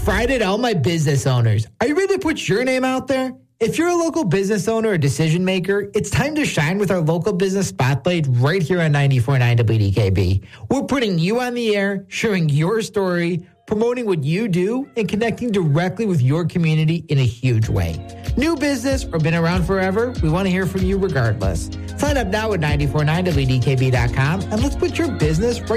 Friday to all my business owners. Are you ready to put your name out there? If you're a local business owner or decision maker, it's time to shine with our local business spotlight right here on 94.9 WDKB. We're putting you on the air, sharing your story, promoting what you do, and connecting directly with your community in a huge way. New business or been around forever, we want to hear from you regardless. Sign up now at 94.9WDKB.com and let's put your business right